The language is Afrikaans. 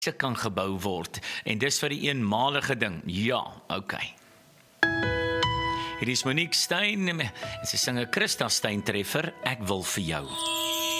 se kan gebou word. En dis vir die eenmalige ding. Ja, okay. Hier is Monique Stein, en sy sing 'n Christa Stein treffer, Ek wil vir jou.